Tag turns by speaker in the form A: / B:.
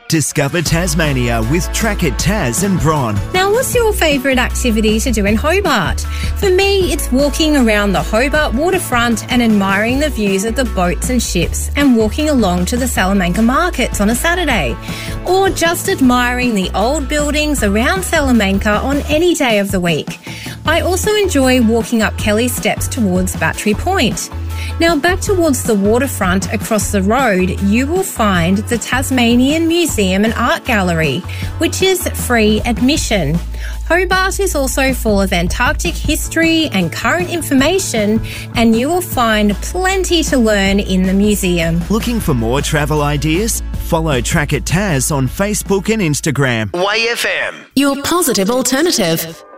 A: Discover Tasmania with Track It Tas and Bron.
B: Now, what's your favourite activity to do in Hobart? For me, it's walking around the Hobart waterfront and admiring the views of the boats and ships and walking along to the Salamanca markets on a Saturday. Or just admiring the old buildings around Salamanca on any day of the week. I also enjoy walking up Kelly Steps towards Battery Point. Now, back towards the waterfront across the road, you will find the Tasmanian Museum and Art Gallery, which is free admission. Hobart is also full of Antarctic history and current information, and you will find plenty to learn in the museum.
A: Looking for more travel ideas? Follow Track It Tas on Facebook and Instagram.
C: YFM.
D: Your positive alternative.